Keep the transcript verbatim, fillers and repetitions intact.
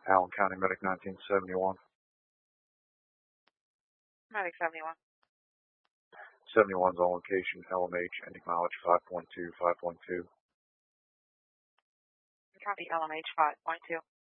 Allen County Medic nineteen seventy-one. Medic seventy-one. seventy-one's on location, L M H, ending mileage five point two, five point two. Copy L M H five point two.